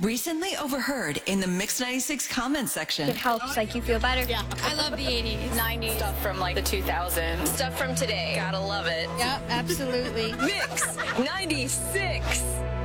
Recently overheard in the Mix 96 comment section. It helps, like, you feel better. Yeah, I love the 80s. 90s. Stuff from like the 2000s. Stuff from today. Gotta love it. Yeah, absolutely. Mix 96.